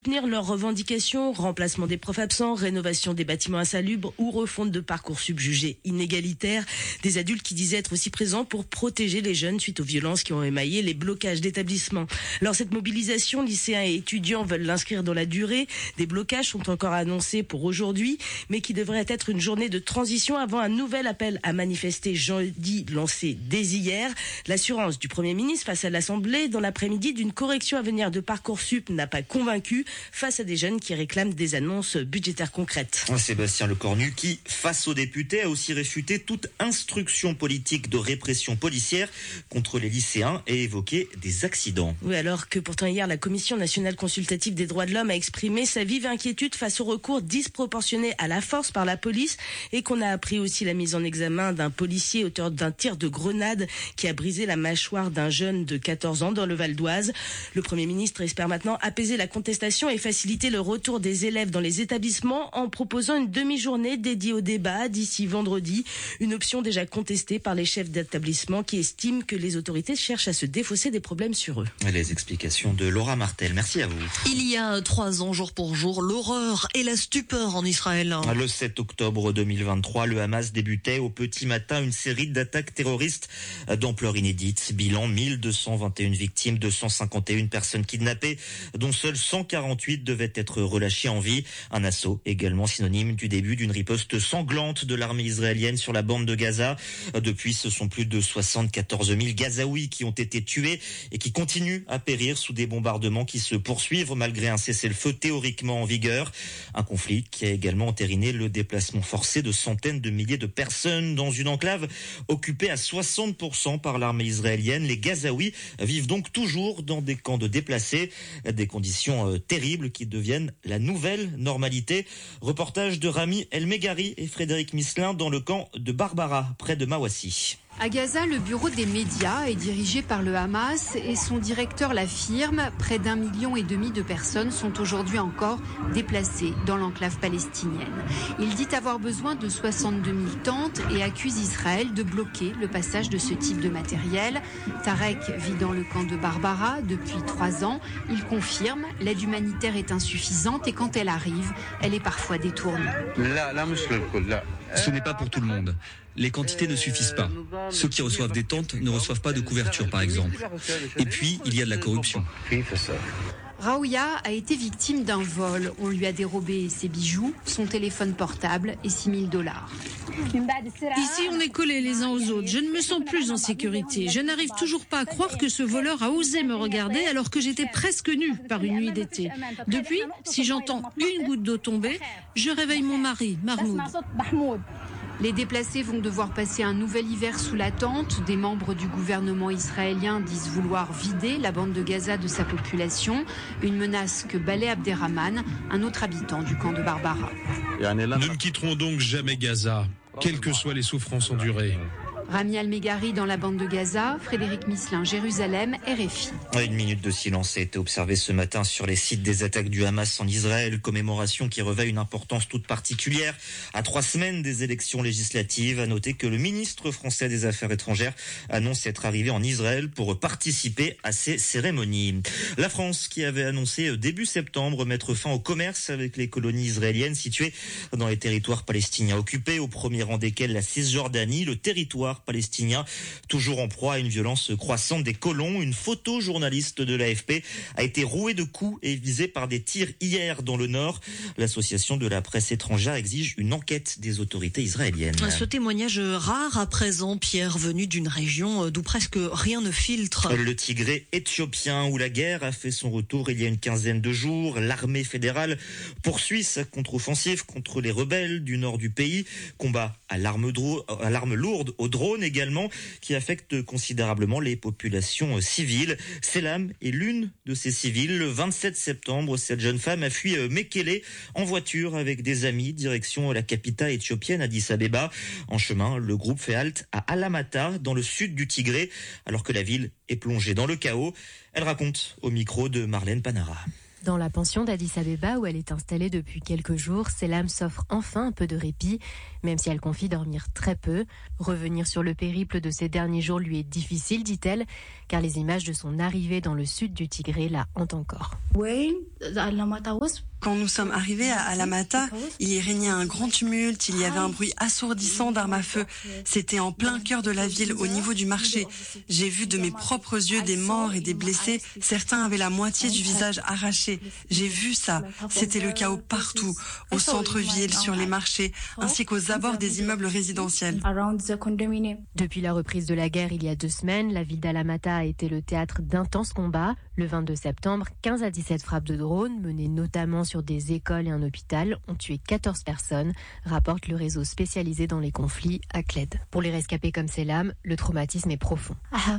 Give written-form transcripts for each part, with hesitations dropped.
Tenir leurs revendications, remplacement des profs absents, rénovation des bâtiments insalubres ou refonte de Parcoursup jugés inégalitaires. Des adultes qui disaient être aussi présents pour protéger les jeunes suite aux violences qui ont émaillé les blocages d'établissements. Alors cette mobilisation, lycéens et étudiants veulent l'inscrire dans la durée. Des blocages sont encore annoncés pour aujourd'hui, mais qui devraient être une journée de transition avant un nouvel appel à manifester jeudi lancé dès hier. L'assurance du Premier ministre face à l'Assemblée dans l'après-midi d'une correction à venir de Parcoursup n'a pas convaincu face à des jeunes qui réclament des annonces budgétaires concrètes. Sébastien Lecornu qui, face aux députés, a aussi réfuté toute instruction politique de répression policière contre les lycéens et évoqué des accidents. Oui, alors que pourtant hier, la Commission nationale consultative des droits de l'homme a exprimé sa vive inquiétude face au recours disproportionné à la force par la police et qu'on a appris aussi la mise en examen d'un policier auteur d'un tir de grenade qui a brisé la mâchoire d'un jeune de 14 ans dans le Val d'Oise. Le Premier ministre espère maintenant apaiser la contestation et faciliter le retour des élèves dans les établissements en proposant une demi-journée dédiée au débat d'ici vendredi. Une option déjà contestée par les chefs d'établissement qui estiment que les autorités cherchent à se défausser des problèmes sur eux. Les explications de Laura Martel. Merci à vous. Il y a 3 ans, jour pour jour, l'horreur et la stupeur en Israël. Le 7 octobre 2023, le Hamas débutait au petit matin une série d'attaques terroristes d'ampleur inédite. Bilan 1221 victimes, 251 personnes kidnappées, dont seules 148 devaient être relâchés en vie. Un assaut également synonyme du début d'une riposte sanglante de l'armée israélienne sur la bande de Gaza. Depuis, ce sont plus de 74 000 Gazaouis qui ont été tués et qui continuent à périr sous des bombardements qui se poursuivent malgré un cessez-le-feu théoriquement en vigueur. Un conflit qui a également entériné le déplacement forcé de centaines de milliers de personnes dans une enclave occupée à 60% par l'armée israélienne. Les Gazaouis vivent donc toujours dans des camps de déplacés, des conditions terribles qui deviennent la nouvelle normalité. Reportage de Rami El Megari et Frédéric Misselin dans le camp de Barbara, près de Mawassi. À Gaza, le bureau des médias est dirigé par le Hamas et son directeur l'affirme. Près d'1,5 million de personnes sont aujourd'hui encore déplacées dans l'enclave palestinienne. Il dit avoir besoin de 62 000 tentes et accuse Israël de bloquer le passage de ce type de matériel. Tarek vit dans le camp de Barbara depuis 3 ans. Il confirme, l'aide humanitaire est insuffisante et quand elle arrive, elle est parfois détournée. Ce n'est pas pour tout le monde. Les quantités ne suffisent pas. Ceux qui reçoivent des tentes ne reçoivent pas de couverture, par exemple. Et puis, il y a de la corruption. Raouya a été victime d'un vol. On lui a dérobé ses bijoux, son téléphone portable et $6 000. Ici, on est collés les uns aux autres. Je ne me sens plus en sécurité. Je n'arrive toujours pas à croire que ce voleur a osé me regarder alors que j'étais presque nue par une nuit d'été. Depuis, si j'entends une goutte d'eau tomber, je réveille mon mari, Mahmoud. Les déplacés vont devoir passer un nouvel hiver sous la tente. Des membres du gouvernement israélien disent vouloir vider la bande de Gaza de sa population. Une menace que balaie Abderrahman, un autre habitant du camp de Barbara. Nous ne quitterons donc jamais Gaza, quelles que soient les souffrances endurées. Rami Al-Megari dans la bande de Gaza, Frédéric Misselin, Jérusalem, RFI. Une minute de silence a été observée ce matin sur les sites des attaques du Hamas en Israël, commémoration qui revêt une importance toute particulière. À 3 semaines des élections législatives, à noter que le ministre français des Affaires étrangères annonce être arrivé en Israël pour participer à ces cérémonies. La France qui avait annoncé début septembre mettre fin au commerce avec les colonies israéliennes situées dans les territoires palestiniens occupés, au premier rang desquels la Cisjordanie, le territoire palestinien, toujours en proie à une violence croissante des colons. Une photojournaliste de l'AFP a été rouée de coups et visée par des tirs hier dans le nord. L'association de la presse étrangère exige une enquête des autorités israéliennes. Ce témoignage rare à présent, Pierre, venu d'une région d'où presque rien ne filtre. Le Tigré éthiopien où la guerre a fait son retour il y a une quinzaine de jours. L'armée fédérale poursuit sa contre-offensive contre les rebelles du nord du pays. Combat à l'arme lourde, au drone également, qui affecte considérablement les populations civiles. Selam est l'une de ces civils. Le 27 septembre, cette jeune femme a fui Mekele en voiture avec des amis, direction la capitale éthiopienne Addis Abeba. En chemin, le groupe fait halte à Alamata, dans le sud du Tigré, alors que la ville est plongée dans le chaos. Elle raconte au micro de Marlène Panara. Dans la pension d'Addis Abeba où elle est installée depuis quelques jours, Selam s'offre enfin un peu de répit, même si elle confie dormir très peu. Revenir sur le périple de ces derniers jours lui est difficile, dit-elle, car les images de son arrivée dans le sud du Tigré la hantent encore. Quand nous sommes arrivés à Alamata, il y régnait un grand tumulte, il y avait un bruit assourdissant d'armes à feu. C'était en plein cœur de la ville, au niveau du marché. J'ai vu de mes propres yeux des morts et des blessés. Certains avaient la moitié du visage arraché. J'ai vu ça. C'était le chaos partout, au centre-ville, sur les marchés, ainsi qu'aux abords des immeubles résidentiels. Depuis la reprise de la guerre il y a 2 semaines, la ville d'Alamata a été le théâtre d'intenses combats. Le 22 septembre, 15 à 17 frappes de drones, menées notamment sur des écoles et un hôpital, ont tué 14 personnes, rapporte le réseau spécialisé dans les conflits, ACLED. Pour les rescapés comme Selam, le traumatisme est profond.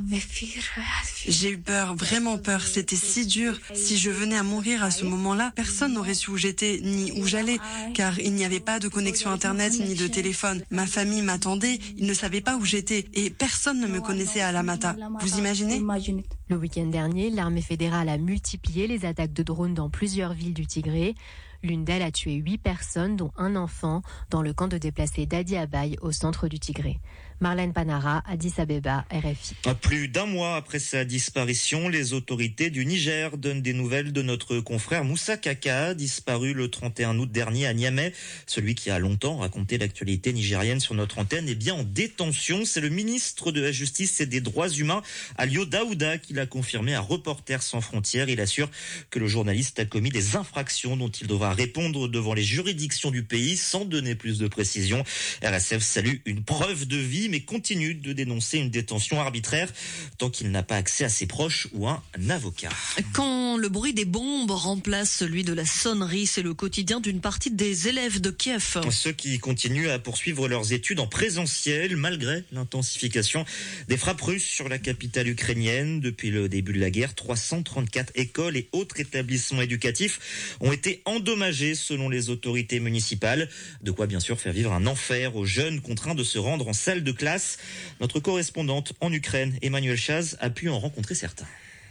J'ai eu peur, vraiment peur. C'était si dur. Si je venais à mourir à ce moment-là, personne n'aurait su où j'étais ni où j'allais, car il n'y avait pas de connexion Internet ni de téléphone. Ma famille m'attendait, ils ne savaient pas où j'étais et personne ne me connaissait à Alamata. Vous imaginez ? Le week-end dernier, l'armée fédérale a multiplié les attaques de drones dans plusieurs villes du Tigré. L'une d'elles a tué 8 personnes, dont un enfant, dans le camp de déplacés d'Adi Abaye, au centre du Tigré. Marlène Panara, Addis Abeba, RFI. Plus d'1 mois après sa disparition, les autorités du Niger donnent des nouvelles de notre confrère Moussa Kaka, disparu le 31 août dernier à Niamey. Celui qui a longtemps raconté l'actualité nigérienne sur notre antenne est bien en détention. C'est le ministre de la Justice et des Droits Humains, Alio Daouda, qui l'a confirmé à Reporters sans frontières. Il assure que le journaliste a commis des infractions dont il devra répondre devant les juridictions du pays sans donner plus de précisions. RSF salue une preuve de vie, mais continue de dénoncer une détention arbitraire tant qu'il n'a pas accès à ses proches ou un avocat. Quand le bruit des bombes remplace celui de la sonnerie, c'est le quotidien d'une partie des élèves de Kiev. Ceux qui continuent à poursuivre leurs études en présentiel malgré l'intensification des frappes russes sur la capitale ukrainienne. Depuis le début de la guerre, 334 écoles et autres établissements éducatifs ont été endommagés selon les autorités municipales. De quoi bien sûr faire vivre un enfer aux jeunes contraints de se rendre en salle de classe. Notre correspondante en Ukraine, Emmanuel Chaz, a pu en rencontrer certains.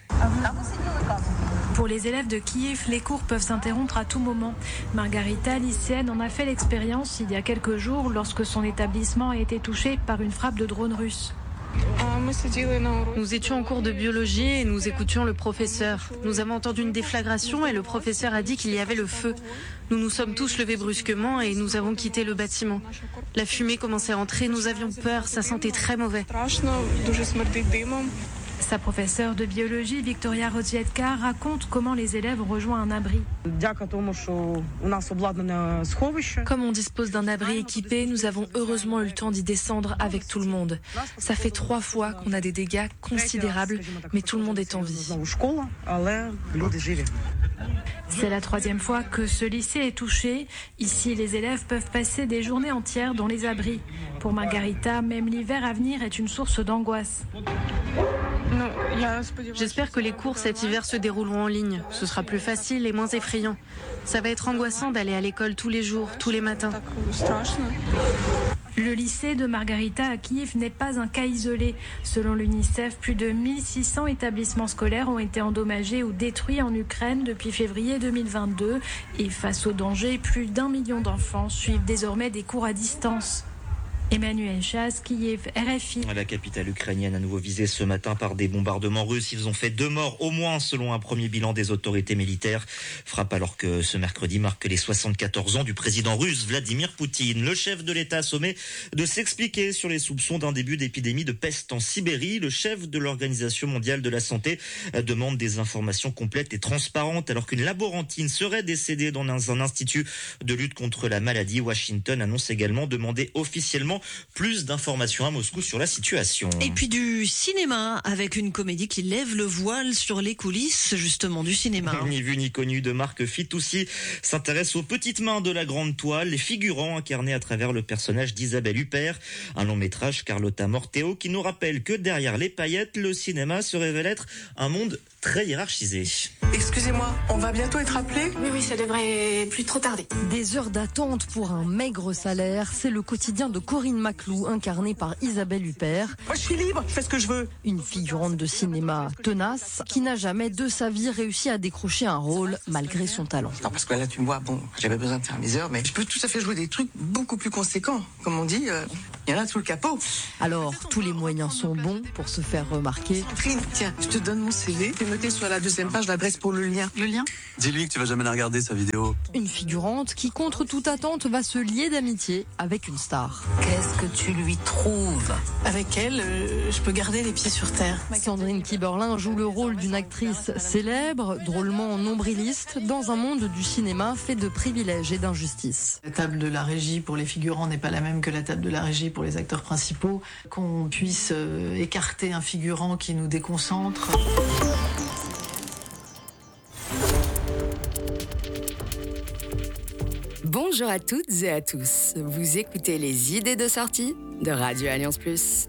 Pour les élèves de Kiev, les cours peuvent s'interrompre à tout moment. Margarita, lycéenne, en a fait l'expérience il y a quelques jours lorsque son établissement a été touché par une frappe de drone russe. Nous étions en cours de biologie et nous écoutions le professeur. Nous avons entendu une déflagration et le professeur a dit qu'il y avait le feu. Nous nous sommes tous levés brusquement et nous avons quitté le bâtiment. La fumée commençait à entrer, nous avions peur, ça sentait très mauvais. Sa professeure de biologie, Victoria Rodzietka, raconte comment les élèves ont rejoint un abri. Comme on dispose d'un abri équipé, nous avons heureusement eu le temps d'y descendre avec tout le monde. Ça fait 3 fois qu'on a des dégâts considérables, mais tout le monde est en vie. C'est la 3e fois que ce lycée est touché. Ici, les élèves peuvent passer des journées entières dans les abris. Pour Margarita, même l'hiver à venir est une source d'angoisse. J'espère que les cours cet hiver se dérouleront en ligne. Ce sera plus facile et moins effrayant. Ça va être angoissant d'aller à l'école tous les jours, tous les matins. Le lycée de Margarita à Kiev n'est pas un cas isolé. Selon l'UNICEF, plus de 1600 établissements scolaires ont été endommagés ou détruits en Ukraine depuis février 2022. Et face au danger, plus d'1 million d'enfants suivent désormais des cours à distance. Emmanuel Chaz, Kiev, RFI. La capitale ukrainienne à nouveau visée ce matin par des bombardements russes. Ils ont fait 2 morts au moins selon un premier bilan des autorités militaires. Frappe alors que ce mercredi marque les 74 ans du président russe Vladimir Poutine. Le chef de l'État a sommé de s'expliquer sur les soupçons d'un début d'épidémie de peste en Sibérie. Le chef de l'Organisation mondiale de la santé demande des informations complètes et transparentes alors qu'une laborantine serait décédée dans un institut de lutte contre la maladie. Washington annonce également demander officiellement plus d'informations à Moscou sur la situation. Et puis du cinéma, avec une comédie qui lève le voile sur les coulisses justement du cinéma. Ni vu ni connu de Marc Fitoussi s'intéresse aux petites mains de la grande toile, les figurants incarnés à travers le personnage d'Isabelle Huppert. Un long métrage Carlotta Morteo qui nous rappelle que derrière les paillettes, le cinéma se révèle être un monde très hiérarchisé. Excusez-moi, on va bientôt être appelé ? Oui, ça devrait plus trop tarder. Des heures d'attente pour un maigre salaire, c'est le quotidien de Corinne Maclou, incarnée par Isabelle Huppert. Moi, je suis libre, je fais ce que je veux. Une figurante de cinéma tenace, qui n'a jamais de sa vie réussi à décrocher un rôle malgré son talent. Non, parce que là, tu me vois, j'avais besoin de faire mes heures, mais je peux tout à fait jouer des trucs beaucoup plus conséquents. Comme on dit, il y en a sous le capot. Alors, tous les moyens sont bons pour se faire remarquer. Catherine, tiens, je te donne mon CV. Tu noté sur la 2e page l'adresse pour le lien. Le lien ? Dis-lui que tu vas jamais la regarder, sa vidéo. Une figurante qui, contre toute attente, va se lier d'amitié avec une star. Qu'est-ce que tu lui trouves ? Avec elle, je peux garder les pieds sur terre. Sandrine Kiberlin joue le rôle d'une actrice célèbre, drôlement nombriliste, dans un monde du cinéma fait de privilèges et d'injustices. La table de la régie pour les figurants n'est pas la même que la table de la régie pour les acteurs principaux. Qu'on puisse écarter un figurant qui nous déconcentre. Bonjour à toutes et à tous. Vous écoutez les idées de sortie de Radio Alliance Plus.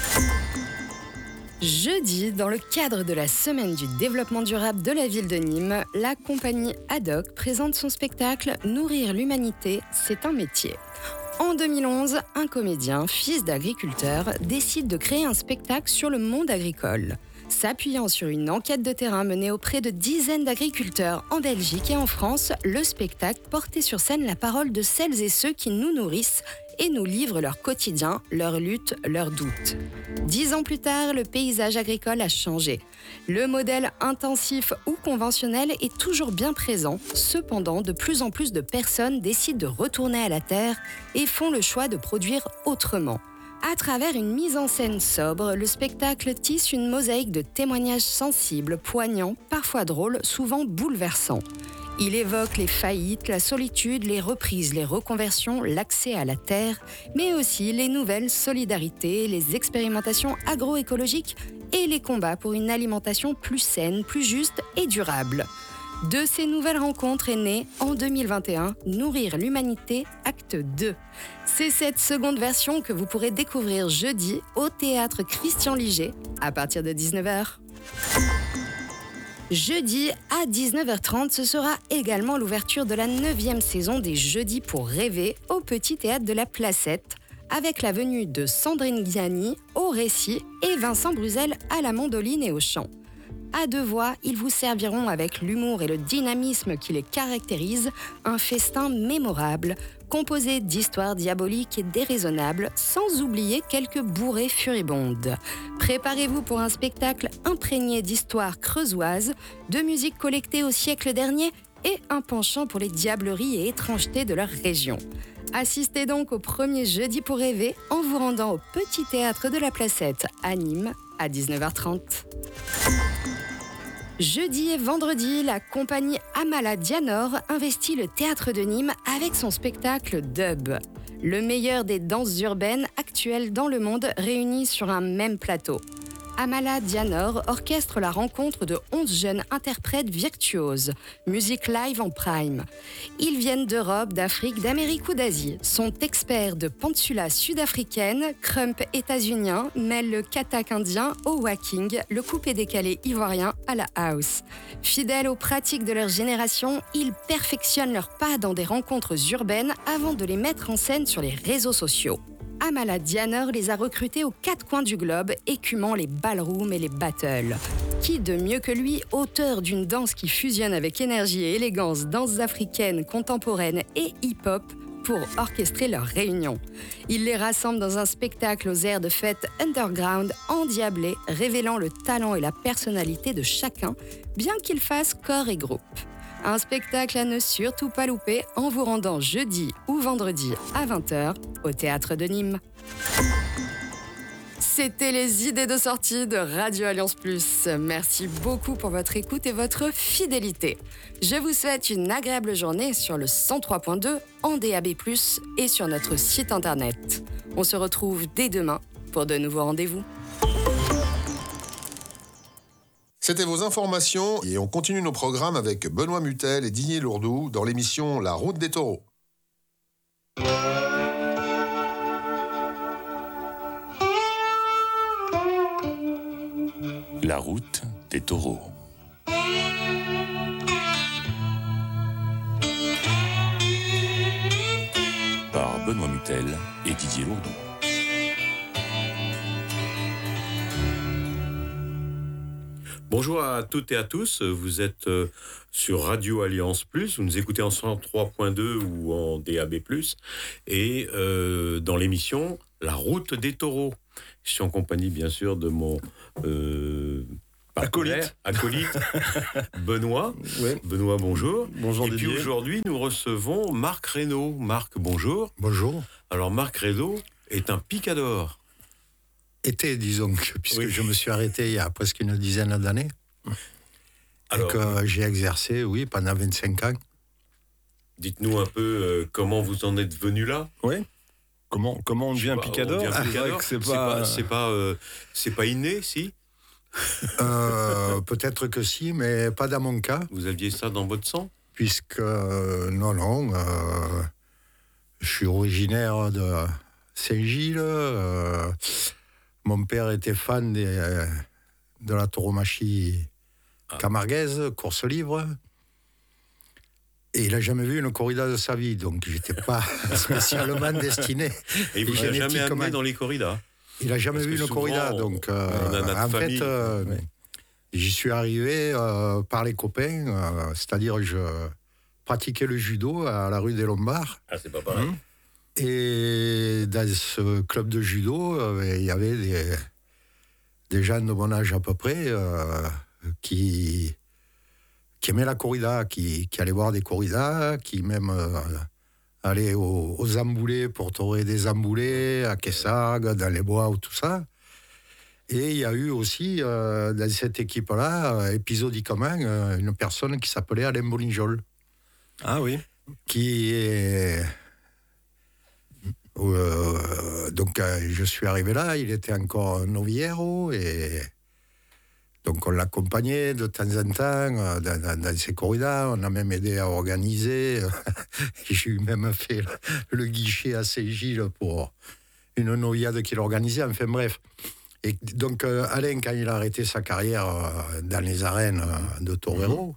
Jeudi, dans le cadre de la semaine du développement durable de la ville de Nîmes, la compagnie Haddock présente son spectacle « Nourrir l'humanité, c'est un métier ». En 2011, un comédien, fils d'agriculteur, décide de créer un spectacle sur le monde agricole. S'appuyant sur une enquête de terrain menée auprès de dizaines d'agriculteurs en Belgique et en France, le spectacle portait sur scène la parole de celles et ceux qui nous nourrissent et nous livrent leur quotidien, leurs luttes, leurs doutes. 10 ans plus tard, le paysage agricole a changé. Le modèle intensif ou conventionnel est toujours bien présent. Cependant, de plus en plus de personnes décident de retourner à la terre et font le choix de produire autrement. À travers une mise en scène sobre, le spectacle tisse une mosaïque de témoignages sensibles, poignants, parfois drôles, souvent bouleversants. Il évoque les faillites, la solitude, les reprises, les reconversions, l'accès à la terre, mais aussi les nouvelles solidarités, les expérimentations agroécologiques et les combats pour une alimentation plus saine, plus juste et durable. De ces nouvelles rencontres est né, en 2021, Nourrir l'humanité, acte 2. C'est cette seconde version que vous pourrez découvrir jeudi au théâtre Christian Liger à partir de 19h. Jeudi à 19h30, ce sera également l'ouverture de la 9e saison des Jeudis pour rêver au Petit Théâtre de la Placette, avec la venue de Sandrine Ghiani au récit et Vincent Bruzel à la mandoline et au chant. À 2 voix, ils vous serviront avec l'humour et le dynamisme qui les caractérisent un festin mémorable, composé d'histoires diaboliques et déraisonnables, sans oublier quelques bourrées furibondes. Préparez-vous pour un spectacle imprégné d'histoires creusoises, de musique collectée au siècle dernier et un penchant pour les diableries et étrangetés de leur région. Assistez donc au premier Jeudi pour rêver en vous rendant au Petit Théâtre de la Placette à Nîmes à 19h30. Jeudi et vendredi, la compagnie Amala Dianor investit le théâtre de Nîmes avec son spectacle Dub. Le meilleur des danses urbaines actuelles dans le monde réunies sur un même plateau. Amala Dianor orchestre la rencontre de 11 jeunes interprètes virtuoses, musique live en prime. Ils viennent d'Europe, d'Afrique, d'Amérique ou d'Asie, sont experts de pantsula sud-africaine, crump états-unien, mêlent le katak indien au whacking, le coupé-décalé ivoirien à la house. Fidèles aux pratiques de leur génération, ils perfectionnent leurs pas dans des rencontres urbaines avant de les mettre en scène sur les réseaux sociaux. Amala Dianor les a recrutés aux 4 coins du globe, écumant les ballrooms et les battles. Qui de mieux que lui, auteur d'une danse qui fusionne avec énergie et élégance, danses africaines, contemporaines et hip-hop, pour orchestrer leur réunion. Il les rassemble dans un spectacle aux airs de fête underground, endiablé, révélant le talent et la personnalité de chacun, bien qu'ils fassent corps et groupe. Un spectacle à ne surtout pas louper en vous rendant jeudi ou vendredi à 20h au Théâtre de Nîmes. C'était les idées de sortie de Radio Alliance Plus. Merci beaucoup pour votre écoute et votre fidélité. Je vous souhaite une agréable journée sur le 103.2 en DAB+, et sur notre site internet. On se retrouve dès demain pour de nouveaux rendez-vous. C'était vos informations et on continue nos programmes avec Benoît Mutel et Didier Lourdoux dans l'émission La Route des Taureaux. La Route des Taureaux. par Benoît Mutel et Didier Lourdoux. Bonjour à toutes et à tous, vous êtes sur Radio Alliance Plus, vous nous écoutez en 103.2 ou en DAB+, et dans l'émission La Route des Taureaux. Je suis en compagnie bien sûr de mon acolyte Benoît. Oui. Benoît, bonjour. Bonjour Didier. Et puis aujourd'hui, nous recevons Marc Reynaud. Marc, bonjour. Bonjour. Alors Marc Reynaud est un picador. Été, disons, puisque je me suis arrêté il y a presque une dizaine d'années. Alors, et que j'ai exercé, oui, pendant 25 ans. Dites-nous un peu comment vous en êtes venu là. Oui. Comment on devient picador? C'est pas inné, si. Peut-être que si, mais pas dans mon cas. Vous aviez ça dans votre sang? Puisque, non, je suis originaire de Saint-Gilles. Mon père était fan de la tauromachie camarguaise, course libre. Et il n'a jamais vu une corrida de sa vie, donc j'étais pas spécialement destiné. Et il vous a jamais amené dans les corridas? Il n'a jamais vu une corrida, donc en fait, j'y suis arrivé par les copains, c'est-à-dire je pratiquais le judo à la rue des Lombards. Ah, c'est pas pareil. Et dans ce club de judo, il y avait des gens de mon âge à peu près qui aimaient la corrida, qui allaient voir des corridas, qui même allaient aux amboulés pour torer des amboulés, à Quessac, dans les bois ou tout ça. Et il y a eu aussi, dans cette équipe-là, épisodiquement, une personne qui s'appelait Alain Bolinjol. Ah oui. Qui est... donc je suis arrivé là, il était encore noviero et donc on l'accompagnait de temps en temps dans ses corridas, on a même aidé à organiser. J'ai eu même fait le guichet à Saint-Gilles pour une noviade qu'il organisait, enfin bref. Et donc Alain, quand il a arrêté sa carrière dans les arènes de torero,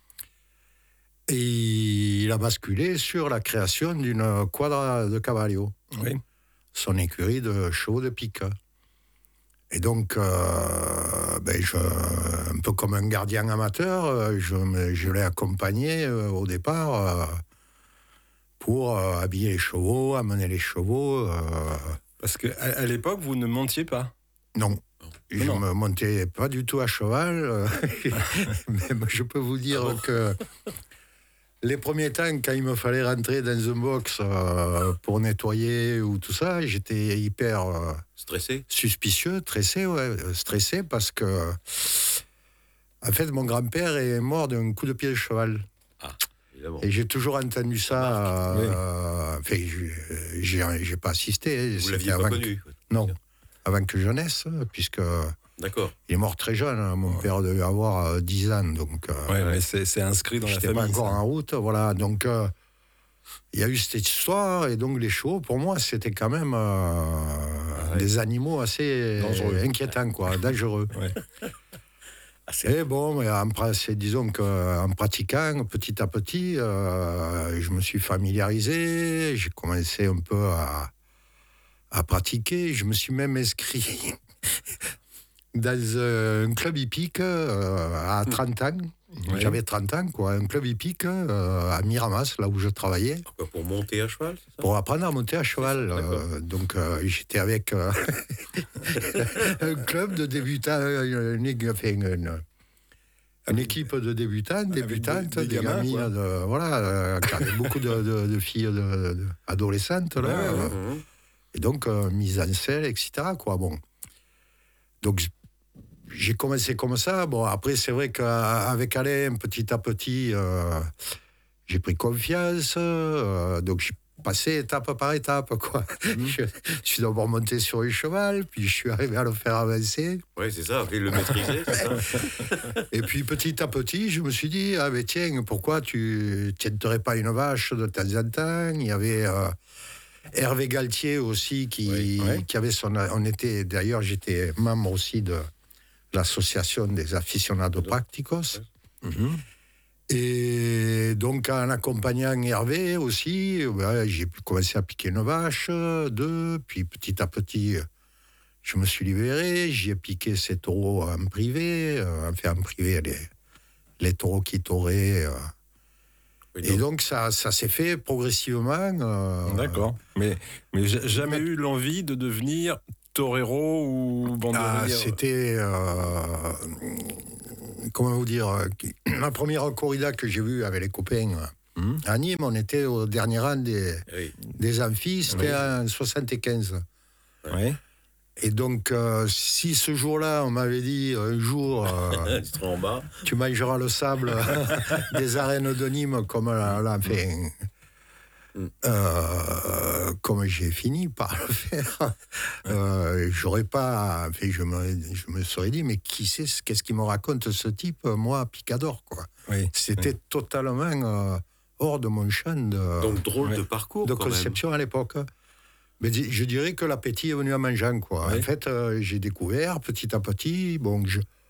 et il a basculé sur la création d'une quadra de cavallo. Oui. Son écurie de chevaux de pique. Et donc, un peu comme un gardien amateur, je l'ai accompagné au départ pour habiller les chevaux, amener les chevaux. Parce qu'à l'époque, vous ne montiez pas? Non. Je ne me montais pas du tout à cheval. Mais je peux vous dire que... Les premiers temps, quand il me fallait rentrer dans un box pour nettoyer ou tout ça, j'étais hyper stressé, suspicieux, stressé parce que, en fait, mon grand-père est mort d'un coup de pied de cheval. Ah, évidemment. Et j'ai toujours entendu ça. Enfin, j'ai pas assisté. Vous l'aviez pas connu? Non, avant que je naisse, puisque. D'accord. Il est mort très jeune, hein. Mon père devait avoir 10 ans, donc... mais c'est inscrit dans la famille. J'étais pas encore en route, voilà. Donc, il y a eu cette histoire, et donc les chevaux, pour moi, c'était quand même des animaux assez inquiétants, quoi, dangereux. Ouais. Et bon, disons qu'en pratiquant, petit à petit, je me suis familiarisé, j'ai commencé un peu à pratiquer, je me suis même inscrit... dans un club hippique à 30 ans. Oui. J'avais 30 ans, quoi. Un club hippique à Miramas, là où je travaillais. Pour monter à cheval, c'est ça? Pour apprendre à monter à cheval. Donc, j'étais avec un club de débutants, une équipe de débutantes, des gamines, qui avaient beaucoup de filles adolescentes, là. Et donc, mise en selle, etc., quoi. Bon. Donc, j'ai commencé comme ça. Bon, après, c'est vrai qu'avec Alain, petit à petit, j'ai pris confiance. Donc, j'ai passé étape par étape, quoi. Je suis d'abord monté sur un cheval, puis je suis arrivé à le faire avancer. Oui, c'est ça, après le maîtriser, c'est ça. Et puis, petit à petit, je me suis dit, ah, mais tiens, pourquoi tu tiennerais pas une vache de temps en temps? Il y avait... Hervé Galtier aussi qui avait d'ailleurs j'étais membre aussi de l'association des aficionados practicos. Et donc, en accompagnant Hervé aussi, j'ai commencé à piquer une vache, 2, puis petit à petit, je me suis libéré, j'ai piqué ces taureaux en privé, en privé, les taureaux qui tauraient. Et donc, ça s'est fait progressivement. D'accord. Mais jamais eu l'envie de devenir torero ou banderillero? C'était... comment vous dire, ma première corrida que j'ai vue avec les copains à Nîmes, on était au dernier rang des amphis, c'était en 75. Oui. Et donc, si ce jour-là, on m'avait dit un jour, en bas. Tu mangeras le sable des arènes de Nîmes, comme comme j'ai fini par le faire, j'aurais pas. Je me serais dit, mais qu'est-ce qui me raconte ce type, moi, picador, quoi. C'était totalement hors de mon champ donc drôle de parcours, de conception à l'époque. Mais je dirais que l'appétit est venu en mangeant, quoi. En fait, j'ai découvert petit à petit. Bon,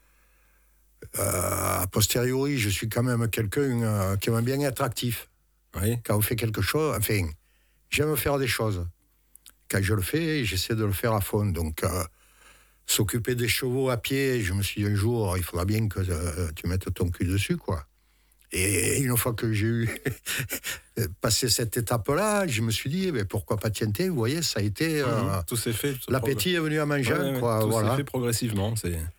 a posteriori, je suis quand même quelqu'un qui aime bien être actif. Quand on fait quelque chose, enfin, j'aime faire des choses. Quand je le fais, j'essaie de le faire à fond. Donc, s'occuper des chevaux à pied, je me suis dit un jour, il faudra bien que tu mettes ton cul dessus, quoi. Et une fois que j'ai eu passé cette étape-là, je me suis dit, mais pourquoi pas tienter? Vous voyez, ça a été... tout s'est fait. L'appétit est venu à manger, quoi. Tout voilà. s'est fait progressivement.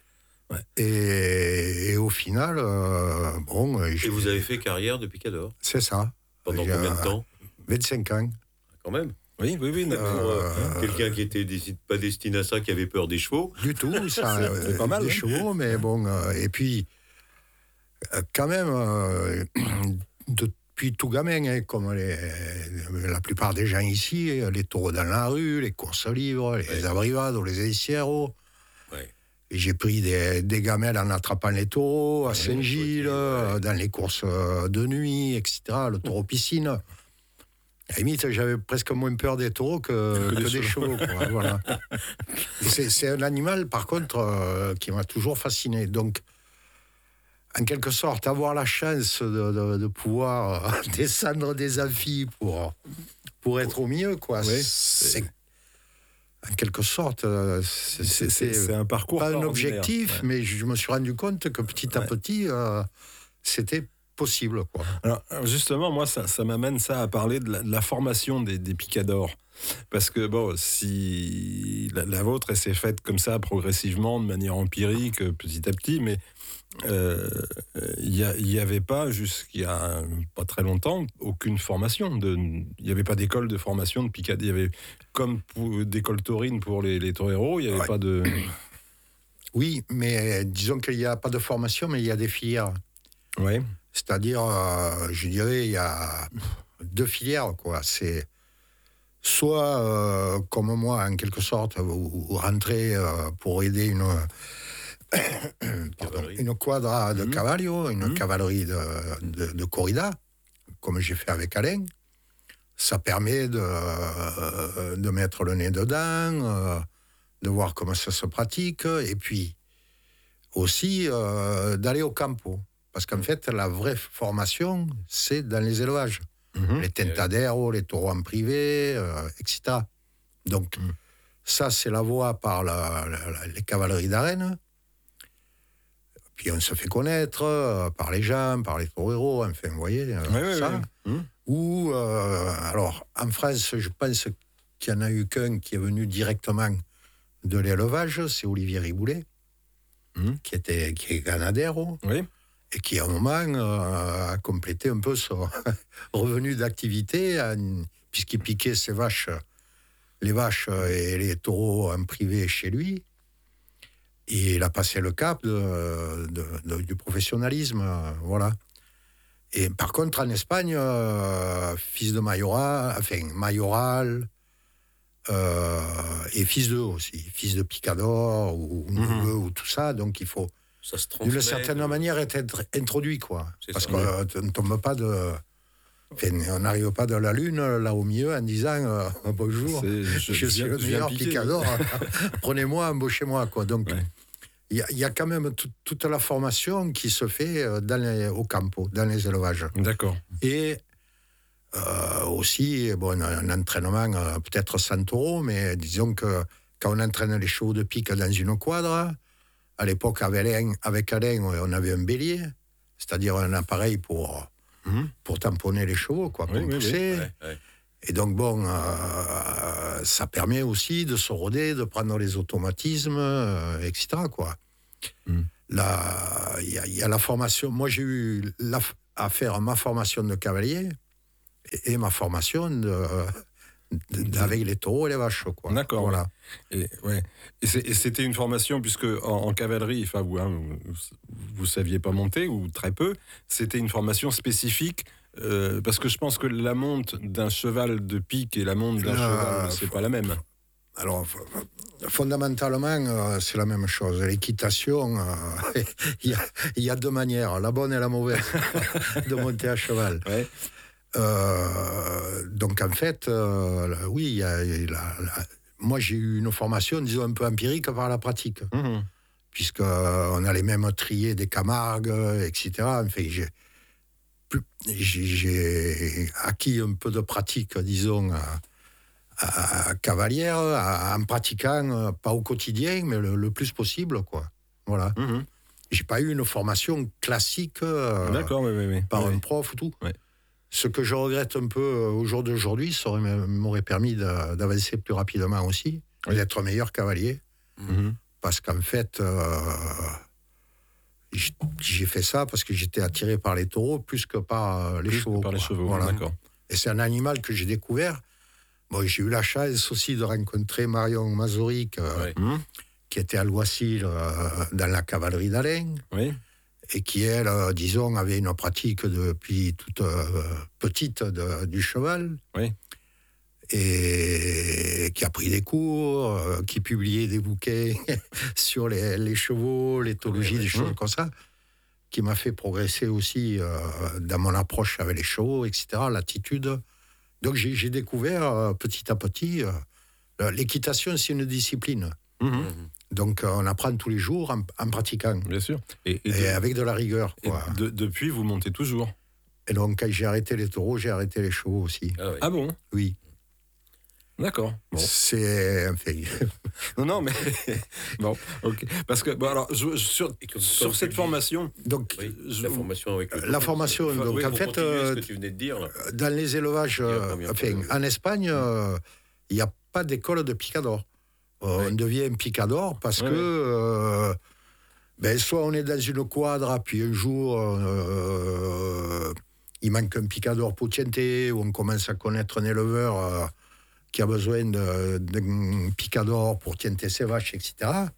Et au final, bon... Et vous avez fait carrière de picador? C'est ça. Pendant combien de temps? 25 ans. Quand même. Oui. Quelqu'un qui était pas destiné à ça, qui avait peur des chevaux. Du tout, ça, c'est pas mal. Des chevaux, mais bon... et puis... quand même, depuis tout gamin, comme la plupart des gens ici, les taureaux dans la rue, les courses libres, les abrivados, les encierros. Et j'ai pris des gamelles en attrapant les taureaux à Saint-Gilles, dans les courses de nuit, etc., le taureau piscine. À la limite, j'avais presque moins peur des taureaux que des chevaux. Quoi, voilà. C'est un animal, par contre, qui m'a toujours fasciné. Donc, en quelque sorte, avoir la chance de pouvoir descendre des amphis pour être au milieu, quoi. C'est en quelque sorte, c'est un parcours pas un objectif, mais je me suis rendu compte que petit à petit, c'était possible, quoi. Alors justement, moi, ça m'amène à parler de la formation des picadors. Parce que, bon, si la vôtre, elle s'est faite comme ça, progressivement, de manière empirique, petit à petit, mais il n'y avait pas, jusqu'à pas très longtemps, aucune formation. Il n'y avait pas d'école de formation de picador. Il y avait, comme d'école taurine pour les toreros, il n'y avait pas de... Oui, mais disons qu'il n'y a pas de formation, mais il y a des filières. Oui. C'est-à-dire, je dirais, il y a 2 filières, quoi. C'est soit, comme moi, en quelque sorte, vous rentrez pour aider une quadra de cavallo, une cavalerie de corrida, comme j'ai fait avec Alain. Ça permet de mettre le nez dedans, de voir comment ça se pratique, et puis aussi d'aller au campo. Parce qu'en fait, la vraie formation, c'est dans les élevages. Les tentaderos, les taureaux en privé, etc. Donc, ça, c'est la voie par les cavaleries d'arène. Puis on se fait connaître par les gens, par les toreros, enfin, vous voyez, ça. Ou, alors, en France, je pense qu'il n'y en a eu qu'un qui est venu directement de l'élevage, c'est Olivier Riboulet, qui est Ganadero. Oui. Et qui, à un moment, a complété un peu son revenu d'activité, puisqu'il piquait les vaches et les taureaux en privé chez lui. Et il a passé le cap du professionnalisme, voilà. Et par contre, en Espagne, fils de Mayoral, et fils d'eux aussi, fils de picador ou neveu ou tout ça, donc il faut... d'une certaine manière être introduit, quoi. Parce qu'on ne tombe pas on n'arrive pas de la lune là au milieu en disant bonjour, je suis le meilleur picador, prenez-moi, embauchez-moi, quoi. Donc il y a quand même toute la formation qui se fait au campo, dans les élevages. D'accord. Et aussi, un entraînement peut-être 100 €, mais disons que quand on entraîne les chevaux de pique dans une quadre, à l'époque, avec Alain, on avait un bélier, c'est-à-dire un appareil pour tamponner les chevaux, quoi, pour pousser. Ouais. Et donc, ça permet aussi de se roder, de prendre les automatismes, etc., quoi. Là, il y a la formation. Moi, j'ai eu à faire ma formation de cavalier et ma formation avec les taureaux et les vaches, quoi. D'accord. Voilà. Et c'était une formation, puisque en cavalerie, enfin, vous saviez pas monter, ou très peu, c'était une formation spécifique, parce que je pense que la monte d'un cheval de pique et la monte d'un cheval, c'est pas la même. Alors, fondamentalement, c'est la même chose. L'équitation, il y a deux manières, la bonne et la mauvaise, de monter à cheval. Ouais. Donc, en fait, oui, moi, j'ai eu une formation, disons, un peu empirique par la pratique. Puisqu'on a les mêmes triés des Camargues, etc. Enfin, j'ai acquis un peu de pratique, disons, à cavalière, en pratiquant, pas au quotidien, mais le plus possible, quoi. Voilà. J'ai pas eu une formation classique par un prof ou tout. Ouais. Ce que je regrette un peu au jour d'aujourd'hui, ça m'aurait permis d'avancer plus rapidement aussi, d'être meilleur cavalier. Parce qu'en fait, j'ai fait ça parce que j'étais attiré par les taureaux plus que par les chevaux. Par les chevaux, voilà. D'accord. Et c'est un animal que j'ai découvert. Bon, j'ai eu la chance aussi de rencontrer Marion Mazuric, qui était à Loisy dans la cavalerie d'Alain. Oui. Et qui, elle, disons, avait une pratique depuis toute petite du cheval. Oui. Et qui a pris des cours, qui publiait des bouquets sur les chevaux, l'éthologie, des choses comme ça, qui m'a fait progresser aussi dans mon approche avec les chevaux, etc., l'attitude. Donc j'ai découvert petit à petit, l'équitation, c'est une discipline. Donc on apprend tous les jours en pratiquant. Bien sûr. Et avec de la rigueur, quoi. Depuis, vous montez toujours. Et donc quand j'ai arrêté les taureaux, j'ai arrêté les chevaux aussi. Ah bon ? Oui. D'accord. Bon. C'est non, mais bon, ok. Parce que alors sur cette formation, donc la formation avec la formation. Donc en fait, ce que tu venais de dire, là. Dans les élevages, en Espagne, il n'y a pas d'école de picador. On devient picador parce que soit on est dans une quadra, puis un jour il manque un picador pour tienter, ou on commence à connaître un éleveur qui a besoin d'un picador pour tienter ses vaches, etc.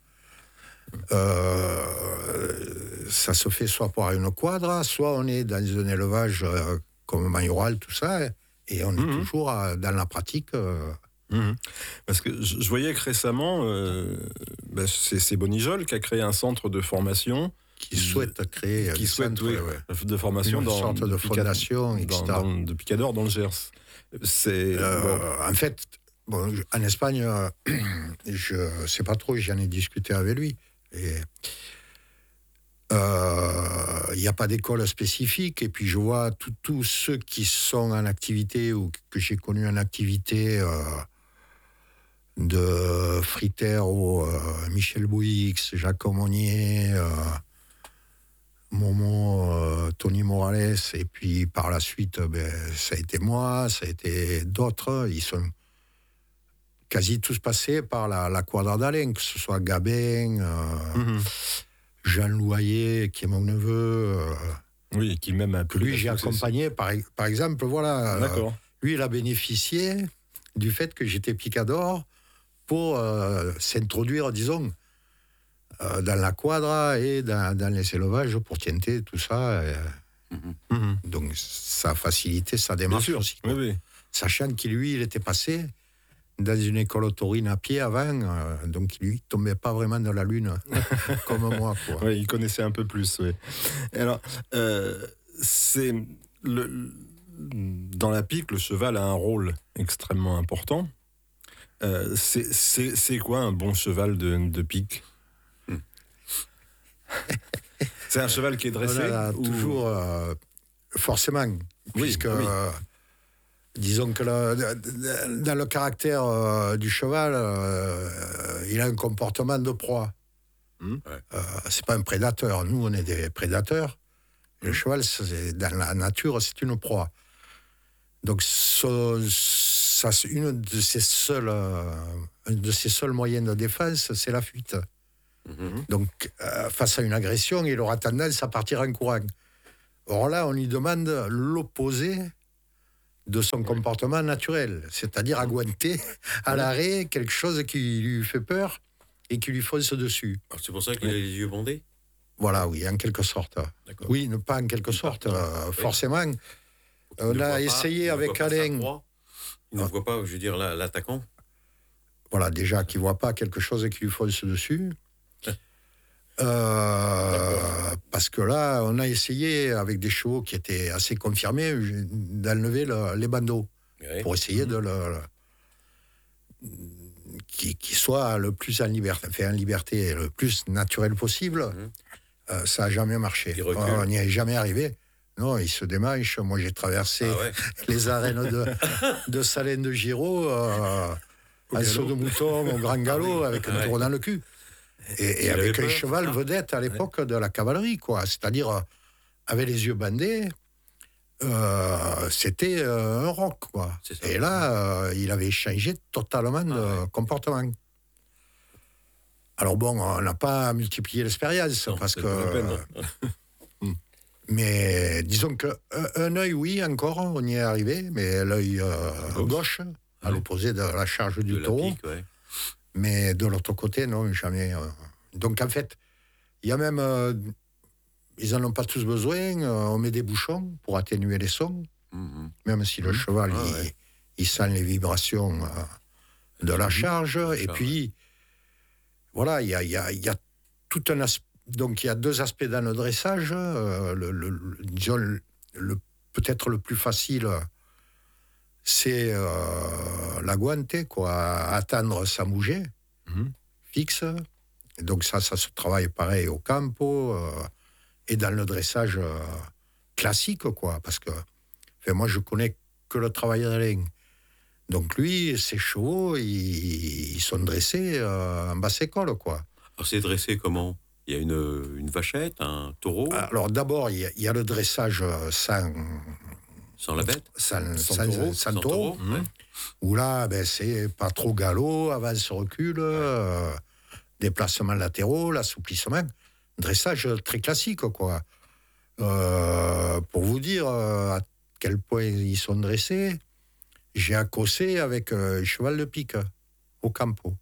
Ça se fait soit par une quadra, soit on est dans un élevage comme Mayoral, tout ça, et on est toujours dans la pratique. Parce que je voyais que récemment, c'est Bonijol qui a créé un centre de formation. Qui souhaite créer de formation dans centre de fondation, etc. de picador dans le Gers. En fait, en Espagne, je ne sais pas trop, j'en ai discuté avec lui. Il n'y a pas d'école spécifique. Et puis je vois tous ceux qui sont en activité ou que j'ai connus en activité, de Fritero, Michel Bouix, Jacques Monnier, Momo, Tony Morales, et puis par la suite, ça a été moi, ça a été d'autres. Ils sont quasi tous passés par la quadra d'Alain, que ce soit Gabin, Jean Louaillet, qui est mon neveu. Oui, qui même a lui, j'ai accompagné, par exemple, voilà. D'accord. Lui, il a bénéficié du fait que j'étais picador pour s'introduire, disons, dans la quadra et dans les élevages pour tienter, tout ça. Donc, ça a facilité sa démarche aussi. Oui. Sachant qu'il, lui, il était passé dans une école taurine à pied avant, donc lui, il ne tombait pas vraiment dans la lune, comme moi. Oui, il connaissait un peu plus, oui. Alors, dans la pique, le cheval a un rôle extrêmement important. C'est quoi un bon cheval de pique ? C'est un cheval qui est dressé toujours, forcément, puisque, disons que dans le caractère du cheval, il a un comportement de proie. C'est pas un prédateur. Nous, on est des prédateurs. Le cheval, dans la nature, c'est une proie. Donc, une de ses seuls moyens de défense, c'est la fuite. Donc, face à une agression, il aura tendance à partir en courant. Or là, on lui demande l'opposé de son comportement naturel, c'est-à-dire aguanter à l'arrêt quelque chose qui lui fait peur et qui lui fonce dessus. Alors, c'est pour ça qu'il a les yeux bandés ? Voilà, oui, en quelque sorte. D'accord. Oui, pas en quelque sorte, forcément. On a essayé avec Alain... Il ne voit pas, je veux dire, l'attaquant ? Voilà, déjà, qu'il ne voit pas quelque chose qui lui fonce dessus. Parce que là, on a essayé, avec des chevaux qui étaient assez confirmés, d'enlever les bandeaux. Pour essayer de qu'il soit le plus en liberté, le plus naturel possible. Ça n'a jamais marché. On n'y est jamais arrivé. Non, il se démanche. Moi, j'ai traversé les arènes de Salène de Giraud en saut de mouton, au grand galop, avec un tour dans le cul. Et avec un cheval vedette à l'époque de la cavalerie, quoi. C'est-à-dire, avec les yeux bandés, c'était un roc, quoi. Et là, il avait changé totalement de comportement. Alors bon, on n'a pas multiplié l'expérience, parce que... Mais disons qu'un œil, oui, encore, on y est arrivé, mais l'œil gauche, à l'opposé de la charge du taureau. Mais de l'autre côté, non, jamais. Donc en fait, il y a même... ils n'en ont pas tous besoin, on met des bouchons pour atténuer les sons, même si le cheval, il sent les vibrations de la charge. Et puis, voilà, il y a tout un aspect. Donc il y a deux aspects dans le dressage. Disons, peut-être le plus facile, c'est la guante, quoi, attendre sans bouger, fixe. Et donc ça se travaille pareil au campo et dans le dressage classique, quoi, parce que moi je connais que le travail d'Alain. Donc lui, ses chevaux, ils sont dressés en basse école, quoi. Alors c'est dressé comment ? Il y a une vachette, un taureau. Alors d'abord, il y a le dressage sans la bête, sans taureau. Où là, c'est pas trop galop, avance, recul, déplacements latéraux, l'assouplissement. Dressage très classique, quoi. Pour vous dire à quel point ils sont dressés, j'ai accossé avec un cheval de pique au campo.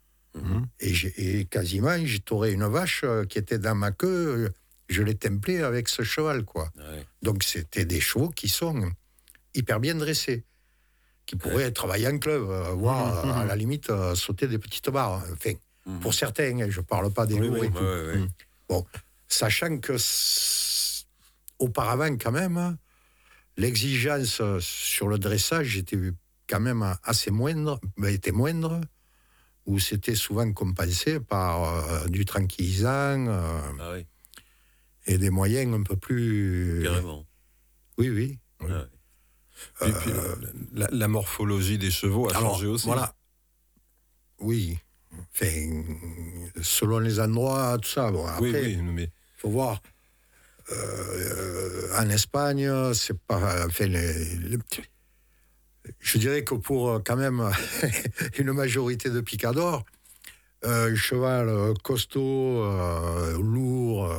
Et quasiment, j'ai tauré une vache qui était dans ma queue, je l'ai templée avec ce cheval, quoi. Donc c'était des chevaux qui sont hyper bien dressés, qui pourraient travailler en club, voire à la limite sauter des petites barres. Enfin, pour certains, je ne parle pas des lourds et tout. Bon, sachant que auparavant, quand même, l'exigence sur le dressage était quand même assez moindre, était moindre, où c'était souvent compensé par du tranquillisant et des moyens un peu plus... Carrément. Oui. Et puis la morphologie des chevaux a changé aussi. Voilà. Oui. Enfin, selon les endroits, tout ça. Bon, après, il faut voir. En Espagne, c'est pas... Enfin, je dirais que pour quand même une majorité de picadors, un cheval costaud, lourd,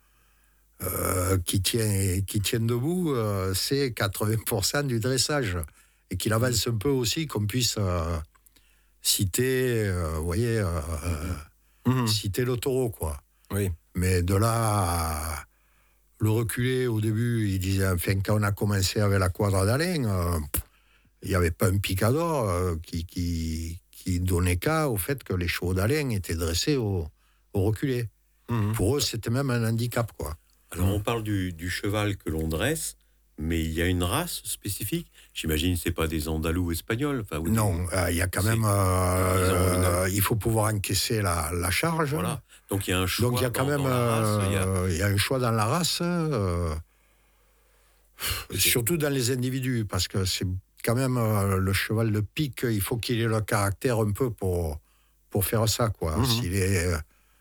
qui tient debout, c'est 80% du dressage. Et qu'il avance un peu aussi, qu'on puisse citer, vous voyez, citer le taureau, quoi. Oui. Mais de là... Le reculer, au début, il disait, enfin, quand on a commencé avec la quadra d'Alain, il n'y avait pas un picador qui donnait cas au fait que les chevaux d'Alain étaient dressés au reculé. Pour eux, c'était même un handicap, quoi. Alors, on parle du cheval que l'on dresse, Mais il y a une race spécifique. J'imagine que ce n'est pas des Andalous espagnols. Non, il y a quand même... il faut pouvoir encaisser la charge. Voilà. Donc il y a un choix. Donc il y a quand même il y a un choix dans la race, surtout dans les individus, parce que c'est quand même le cheval de pique, il faut qu'il ait le caractère un peu pour faire ça, quoi. S'il est